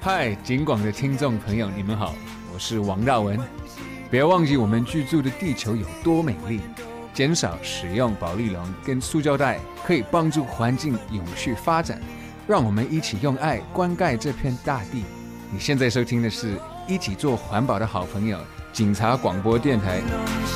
嗨，警广的听众朋友，你们好，我是王大文。不要忘记我们居住的地球有多美丽，减少使用保丽龙跟塑胶袋，可以帮助环境永续发展。让我们一起用爱灌溉这片大地。你现在收听的是一起做环保的好朋友——警察广播电台。